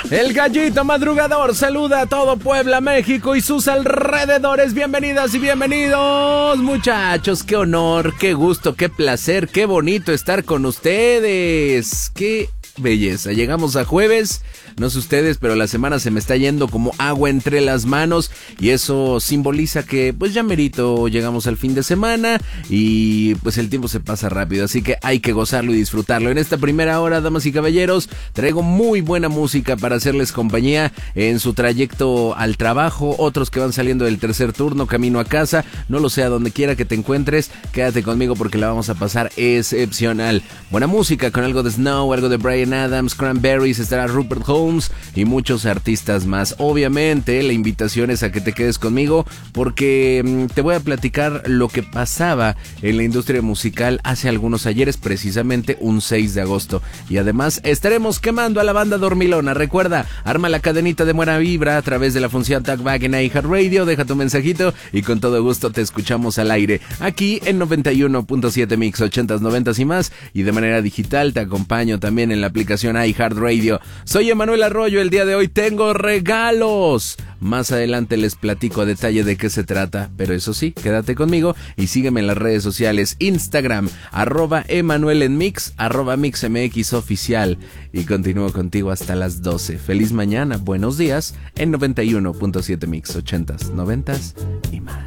El gallito madrugador saluda a todo Puebla, México y sus alrededores. Bienvenidas y bienvenidos, muchachos. Qué honor, qué gusto, qué placer, qué bonito estar con ustedes. Qué belleza. Llegamos a jueves. No sé ustedes, pero la semana se me está yendo como agua entre las manos y eso simboliza que pues ya merito llegamos al fin de semana y pues el tiempo se pasa rápido, así que hay que gozarlo y disfrutarlo. En esta primera hora, damas y caballeros, traigo muy buena música para hacerles compañía en su trayecto al trabajo, otros que van saliendo del tercer turno, camino a casa, no lo sé, a donde quiera que te encuentres, quédate conmigo porque la vamos a pasar excepcional. Buena música con algo de Snow, algo de Bryan Adams, Cranberries, estará Rupert Holmes y muchos artistas más. Obviamente la invitación es a que te quedes conmigo porque te voy a platicar lo que pasaba en la industria musical hace algunos ayeres, precisamente un 6 de agosto, y además estaremos quemando a la banda dormilona. Recuerda, arma la cadenita de buena vibra a través de la función Talkback en iHeartRadio, deja tu mensajito y con todo gusto te escuchamos al aire aquí en 91.7 Mix 80s, 90s y más, y de manera digital te acompaño también en la aplicación iHeartRadio. Soy Emanuel Arroyo, el día de hoy tengo regalos. Más adelante les platico a detalle de qué se trata, pero eso sí, quédate conmigo y sígueme en las redes sociales, Instagram, @EmanuelenMix, @MixMXOficial, y continúo contigo hasta las 12. Feliz mañana, buenos días, en 91.7 Mix 80s, 90s y más.